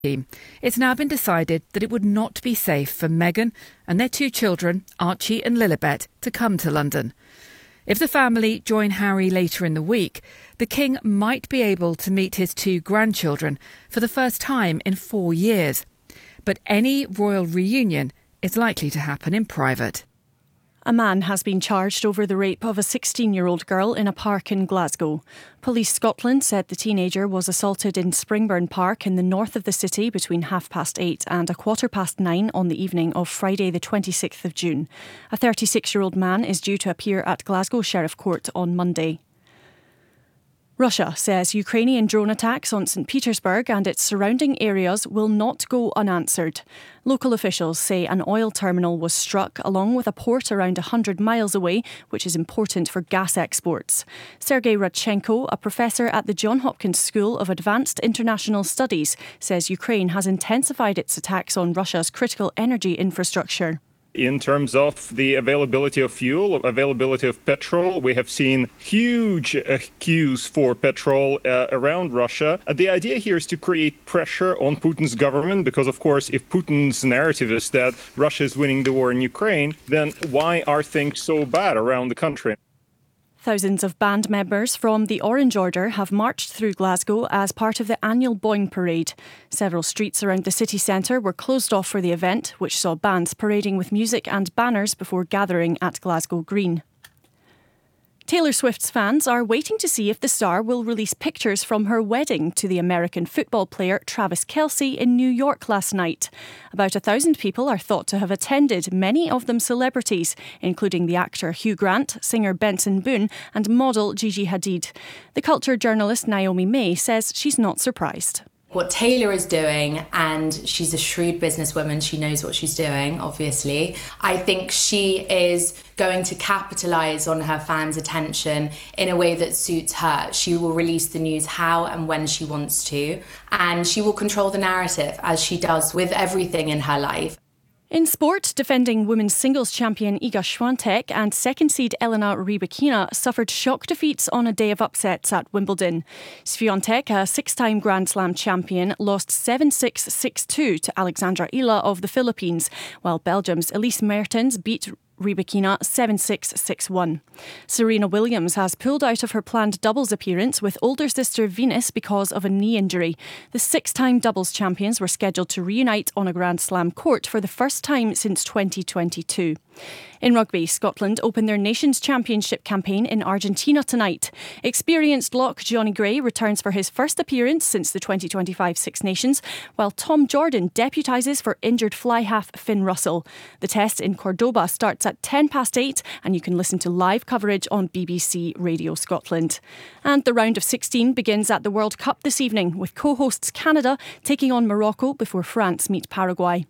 It's now been decided that it would not be safe for Meghan and their two children, Archie and Lilibet, to come to London. If the family join Harry later in the week, the King might be able to meet his two grandchildren for the first time in 4 years. But any royal reunion is likely to happen in private. A man has been charged over the rape of a 16-year-old girl in a park in Glasgow. Police Scotland said the teenager was assaulted in Springburn Park in the north of the city between 8:30 and 9:15 on the evening of Friday the 26th of June. A 36-year-old man is due to appear at Glasgow Sheriff Court on Monday. Russia says Ukrainian drone attacks on St. Petersburg and its surrounding areas will not go unanswered. Local officials say an oil terminal was struck along with a port around 100 miles away, which is important for gas exports. Sergei Radchenko, a professor at the Johns Hopkins School of Advanced International Studies, says Ukraine has intensified its attacks on Russia's critical energy infrastructure. In terms of the availability of fuel, availability of petrol, we have seen huge queues for petrol around Russia. The idea here is to create pressure on Putin's government because, of course, if Putin's narrative is that Russia is winning the war in Ukraine, then why are things so bad around the country? Thousands of band members from the Orange Order have marched through Glasgow as part of the annual Boyne Parade. Several streets around the city centre were closed off for the event, which saw bands parading with music and banners before gathering at Glasgow Green. Taylor Swift's fans are waiting to see if the star will release pictures from her wedding to the American football player Travis Kelce in New York last night. About 1,000 people are thought to have attended, many of them celebrities, including the actor Hugh Grant, singer Benson Boone and model Gigi Hadid. The culture journalist Naomi May says she's not surprised. What Taylor is doing, and she's a shrewd businesswoman, she knows what she's doing, obviously. I think she is going to capitalise on her fans' attention in a way that suits her. She will release the news how and when she wants to, and she will control the narrative, as she does with everything in her life. In sport, defending women's singles champion Iga Swiatek and second seed Elena Rybakina suffered shock defeats on a day of upsets at Wimbledon. Swiatek, a six-time Grand Slam champion, lost 7-6, 6-2 to Alexandra Ila of the Philippines, while Belgium's Elise Mertens beat Rybakina 7-6, 6-1. Serena Williams has pulled out of her planned doubles appearance with older sister Venus because of a knee injury. The six-time doubles champions were scheduled to reunite on a Grand Slam court for the first time since 2022. In rugby, Scotland opened their Nations Championship campaign in Argentina tonight. Experienced lock Johnny Gray returns for his first appearance since the 2025 Six Nations, while Tom Jordan deputises for injured fly half Finn Russell. The test in Cordoba starts at 8:10 and you can listen to live coverage on BBC Radio Scotland. And the round of 16 begins at the World Cup this evening, with co-hosts Canada taking on Morocco before France meet Paraguay.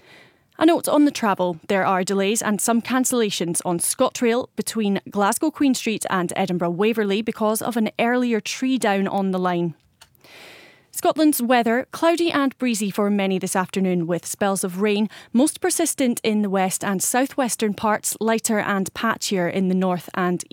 A note on the travel. There are delays and some cancellations on ScotRail between Glasgow Queen Street and Edinburgh Waverley because of an earlier tree down on the line. Scotland's weather, cloudy and breezy for many this afternoon with spells of rain, most persistent in the west and southwestern parts, lighter and patchier in the north and